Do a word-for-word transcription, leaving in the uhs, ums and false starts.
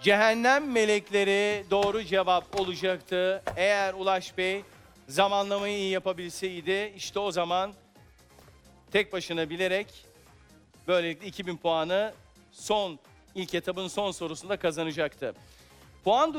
Cehennem melekleri doğru cevap olacaktı. Eğer Ulaş Bey zamanlamayı iyi yapabilseydi, işte o zaman tek başına bilerek böylelikle iki bin puanı son ilk etapın son sorusunda kazanacaktı. Puan